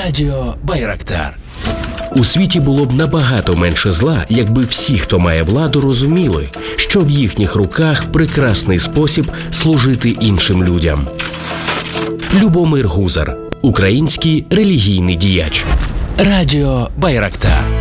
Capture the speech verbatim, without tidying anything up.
Радіо Байрактар. У світі було б набагато менше зла, якби всі, хто має владу, розуміли, що в їхніх руках прекрасний спосіб служити іншим людям. Любомир Гузар, український релігійний діяч. Радіо Байрактар.